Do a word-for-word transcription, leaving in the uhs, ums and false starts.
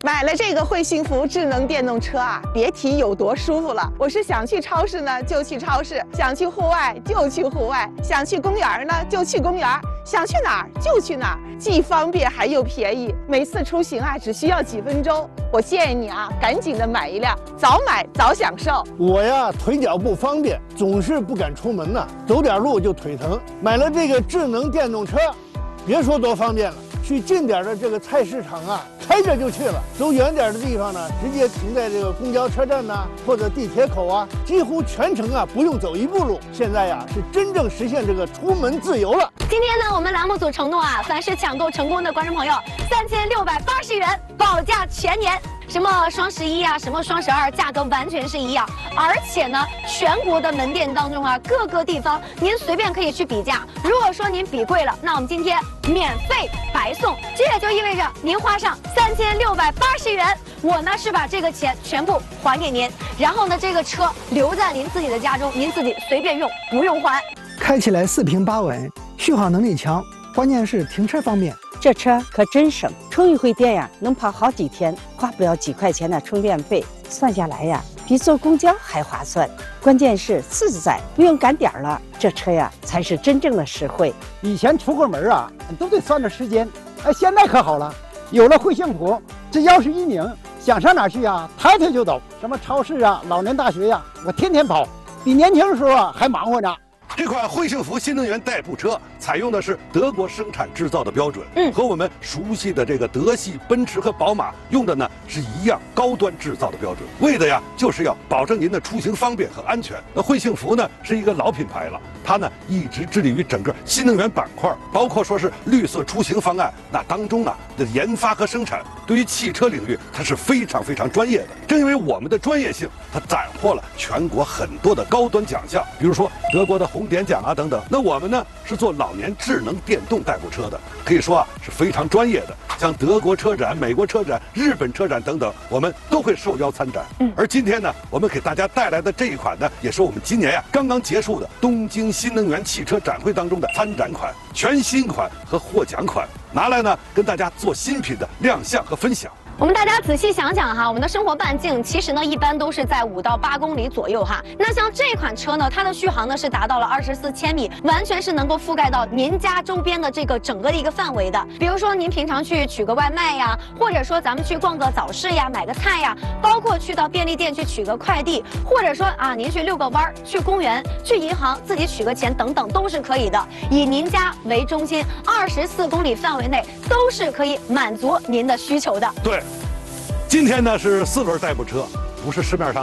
买了这个会幸福智能电动车啊，别提有多舒服了。我是想去超市呢就去超市，想去户外就去户外，想去公园呢就去公园，想去哪儿就去哪儿，既方便还又便宜。每次出行啊只需要几分钟。我建议你啊，赶紧的买一辆，早买早享受。 我呀腿脚不方便，总是不敢出门呐、啊，走点路就腿疼。买了这个智能电动车，别说多方便了。 去近点的这个菜市场啊，开着就去了；走远点的地方呢，直接停在这个公交车站呐、啊，或者地铁口啊，几乎全程啊不用走一步路。现在呀，是真正实现这个出门自由了。 今天呢，我们栏目组承诺啊，凡是抢购成功的观众朋友，三千六百八十元保价全年。 什么双十一啊，什么双十二，价格完全是一样。而且呢，全国的门店当中啊，各个地方您随便可以去比价。如果说您比贵了，那我们今天免费白送。这也就意味着您花上三千六百八十元，我呢是把这个钱全部还给您，然后呢，这个车留在您自己的家中，您自己随便用，不用还。 开起来四平八稳，续航能力强，关键是停车方便。 这车可真省，充一回电呀，能跑好几天，花不了几块钱的充电费，算下来呀，比坐公交还划算。关键是自在，不用赶点儿了，这车呀才是真正的实惠。 以前出个门啊，都得算着时间，哎，现在可好了，有了会幸福，这钥匙一拧，想上哪儿去啊，抬腿就走。什么超市啊、老年大学呀、啊，我天天跑，比年轻的时候啊还忙活呢。 这款会幸福新能源代步车采用的是德国生产制造的标准，嗯，和我们熟悉的这个德系奔驰和宝马用的呢是一样高端制造的标准，为的呀就是要保证您的出行方便和安全。那会幸福呢是一个老品牌了，它呢一直致力于整个新能源板块，包括说是绿色出行方案，那当中啊的研发和生产，对于汽车领域它是非常非常专业的。正因为我们的专业性，它斩获了全国很多的高端奖项，比如说德国的红 点奖啊等等，那我们呢是做老年智能电动代步车的，可以说啊是非常专业的。像德国车展、美国车展、日本车展等等，我们都会受邀参展。嗯，而今天呢，我们给大家带来的这一款呢，也是我们今年呀刚刚结束的东京新能源汽车展会当中的参展款、全新款和获奖款，拿来呢跟大家做新品的亮相和分享。 我们大家仔细想想哈，我们的生活半径其实呢一般都是在五到八公里左右哈。那像这款车呢，它的续航呢是达到了二十四千米，完全是能够覆盖到您家周边的这个整个的一个范围的。比如说您平常去取个外卖呀，或者说咱们去逛个早市呀，买个菜呀，包括去到便利店去取个快递，或者说啊您去遛个弯儿，去公园，去银行自己取个钱等等都是可以的。以您家为中心，二十四公里范围内都是可以满足您的需求的。 对。 今天呢是四轮代步车，不是市面上